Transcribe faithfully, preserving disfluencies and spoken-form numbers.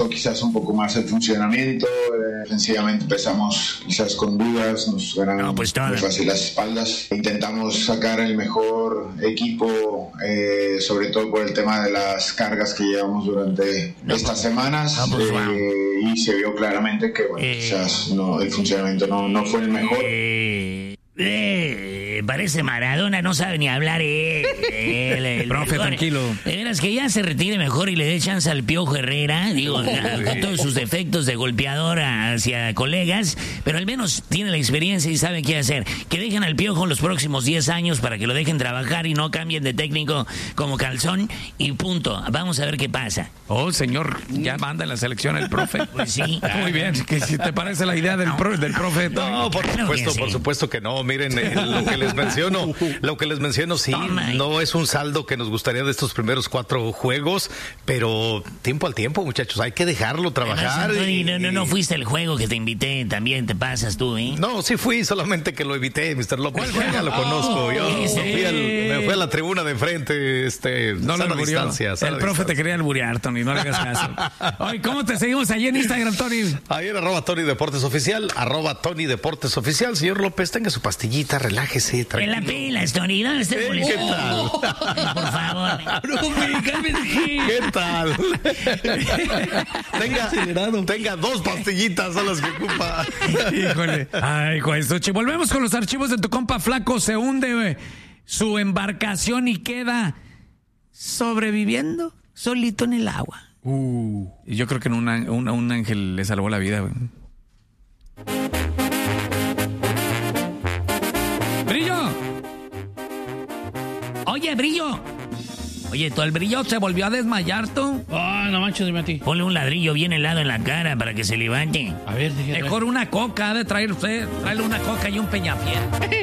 quizás un poco más el funcionamiento. Eh, sencillamente empezamos quizás con dudas, nos ganaron no, pues muy fácil las espaldas. Intentamos sacar el mejor equipo, eh, sobre todo por el tema de las cargas que llevamos durante no, estas semanas. No, pues, eh, wow. Y se vio claramente que bueno, eh, quizás no, el funcionamiento no, no fue el mejor. Eh, eh, parece Maradona, no sabe ni hablar. Eh, el, el, Profe, el, tranquilo. De veras que ya se retire mejor y le dé chance al Piojo Herrera, digo, a, con todos sus defectos de golpeador hacia colegas, pero al menos tiene la experiencia y sabe qué hacer. Que dejen al Piojo los próximos diez años para que lo dejen trabajar y no cambien de técnico como calzón y punto. Vamos a ver qué pasa. Oh, señor, ya manda en la selección el profe. Pues sí. Muy bien, que si te parece la idea del, pro, del profe. No, por supuesto, por supuesto que no. Miren, eh, lo que les menciono, lo que les menciono, sí, no es un saldo que nos gustaría de estos primeros cuatro juegos, pero tiempo al tiempo, muchachos, hay que dejarlo trabajar. Además, y, no, no, no fuiste el juego que te invité, también te pasas tú, ¿eh? No, sí fui, solamente que lo evité, mister López. Ya lo conozco, oh, yo sí. fui al, me fui a la tribuna de enfrente, este, no lo distancia. El profe te quería alburear, Tony, no le hagas caso. Oye, ¿cómo te seguimos allí en Instagram, Tony? Ahí en arroba Tony Deportes Oficial, arroba Tony Deportes Oficial. Señor López, tenga su pastillita, relájese, tranquilo. En la pila, Tony, ¿dónde está el policía? ¿Qué tal? Ay, por favor. ¿Qué tal? tenga, tenga dos pastillitas, son las que ocupa. Híjole. Ay, juez, volvemos con los archivos de tu compa Flaco. Se hunde wey, su embarcación y queda sobreviviendo solito en el agua. Uh, y yo creo que en un, un, un ángel le salvó la vida, güey. ¡Brillo! Oye, Brillo. Oye, ¿tú el Brillo se volvió a desmayar, tú? Ah, oh, no manches, dime a ti. Ponle un ladrillo bien helado en la cara para que se levante. A ver, déjame. Mejor una coca, ha de traer usted. Tráele una coca y un peñafiel.